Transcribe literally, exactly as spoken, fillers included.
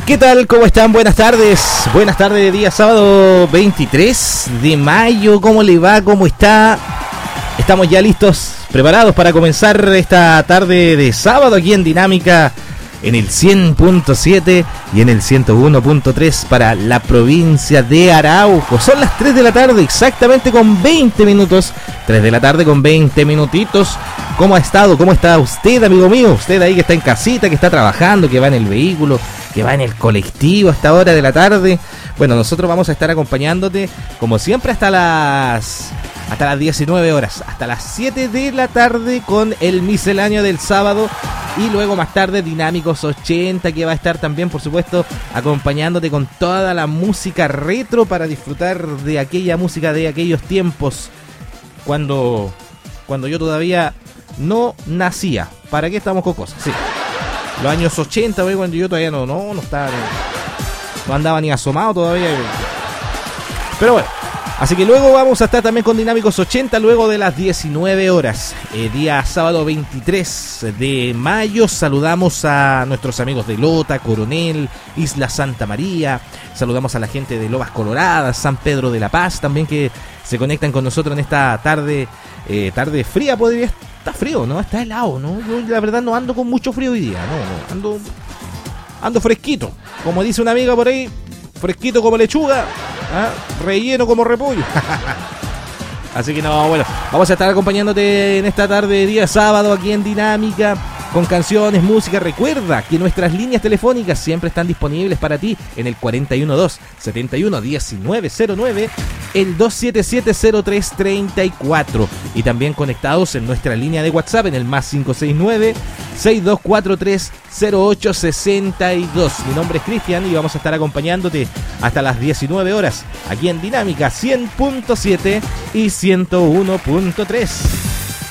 ¿Qué tal? ¿Cómo están? Buenas tardes. Buenas tardes de día sábado veintitrés de mayo. ¿Cómo le va? ¿Cómo está? Estamos ya listos, preparados para comenzar esta tarde de sábado aquí en Dinámica en el cien punto siete y en el ciento uno punto tres para la provincia de Arauco. Son las tres de la tarde exactamente con veinte minutos. tres de la tarde con veinte minutitos. ¿Cómo ha estado? ¿Cómo está usted, amigo mío? Usted ahí que está en casita, que está trabajando, que va en el vehículo, que va en el colectivo a esta hora de la tarde. Bueno, nosotros vamos a estar acompañándote como siempre hasta las hasta las diecinueve horas, hasta las siete de la tarde con el misceláneo del sábado y luego más tarde Dinámicos ochenta, que va a estar también, por supuesto, acompañándote con toda la música retro para disfrutar de aquella música de aquellos tiempos cuando cuando yo todavía no nacía. ¿Para qué estamos con cosas? Sí. Los años ochenta, ¿ve? Cuando yo todavía no, no, no estaba, no, no andaba ni asomado todavía. Pero bueno, así que luego vamos a estar también con Dinámicos ochenta, luego de las diecinueve horas. Eh, día sábado veintitrés de mayo, saludamos a nuestros amigos de Lota, Coronel, Isla Santa María. Saludamos a la gente de Lobas Coloradas, San Pedro de la Paz, también que se conectan con nosotros en esta tarde, eh, tarde fría, podría estar. Está frío, ¿no? Está helado, ¿no? Yo la verdad no ando con mucho frío hoy día, no, ando ando fresquito, como dice una amiga por ahí, fresquito como lechuga, ¿ah? Relleno como repollo. Así que no, bueno, vamos a estar acompañándote en esta tarde de día sábado aquí en Dinámica con canciones, música. Recuerda que nuestras líneas telefónicas siempre están disponibles para ti en el cuatro uno dos, siete uno, uno nueve cero nueve, el dos siete siete, cero tres tres cuatro, y también conectados en nuestra línea de WhatsApp en el más cinco seis nueve, seis dos cuatro tres, cero ocho seis dos. Mi nombre es Cristian y vamos a estar acompañándote hasta las diecinueve horas aquí en Dinámica cien punto siete y ciento uno punto tres.